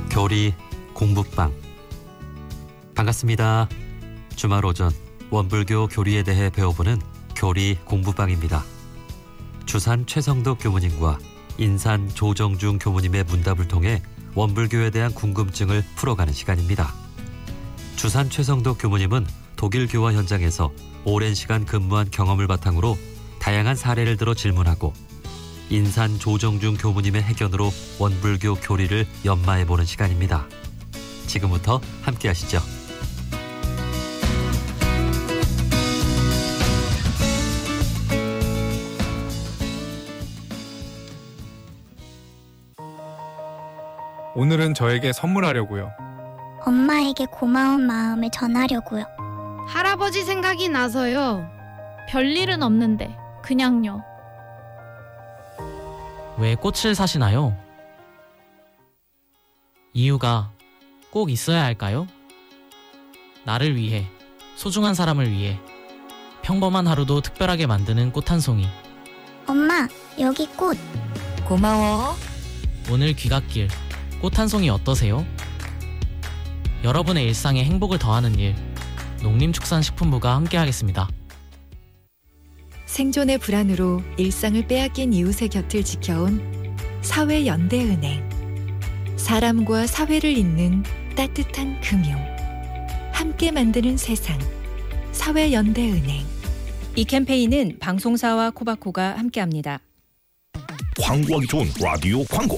교리 공부방. 반갑습니다. 주말 오전 원불교 교리에 대해 배워보는 교리 공부방입니다. 주산 최성덕 교무님과 인산 조정중 교무님의 문답을 통해 원불교에 대한 궁금증을 풀어가는 시간입니다. 주산 최성덕 교무님은 독일 교화 현장에서 오랜 시간 근무한 경험을 바탕으로 다양한 사례를 들어 질문하고, 인산 조정중 교무님의 해견으로 원불교 교리를 연마해보는 시간입니다. 지금부터 함께 하시죠. 오늘은 저에게 선물하려고요. 엄마에게 고마운 마음을 전하려고요. 할아버지 생각이 나서요. 별일은 없는데 그냥요. 왜 꽃을 사시나요? 이유가 꼭 있어야 할까요? 나를 위해, 소중한 사람을 위해 평범한 하루도 특별하게 만드는 꽃 한 송이. 엄마, 여기 꽃. 고마워. 오늘 귀갓길 꽃 한 송이 어떠세요? 여러분의 일상에 행복을 더하는 일, 농림축산식품부가 함께하겠습니다. 생존의 불안으로 일상을 빼앗긴 이웃의 곁을 지켜온 사회연대은행. 사람과 사회를 잇는 따뜻한 금융. 함께 만드는 세상. 사회연대은행. 이 캠페인은 방송사와 코바코가 함께합니다. 광고하기 좋은 라디오 광고.